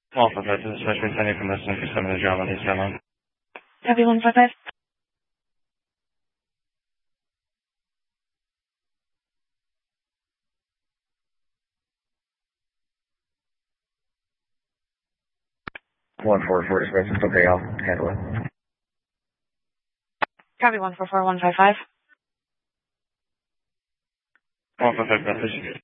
Well, for this is especially sending from listening for some of the job on these demo. Copy 155. One four four expressions. Okay, I'll handle it. Copy 144155. 155 message.